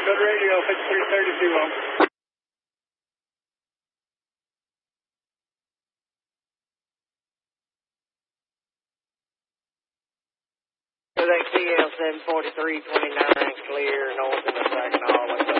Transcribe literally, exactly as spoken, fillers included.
Good radio, fifty-three thirty-two. K L seven forty-three twenty-nine, clear north in the second hall.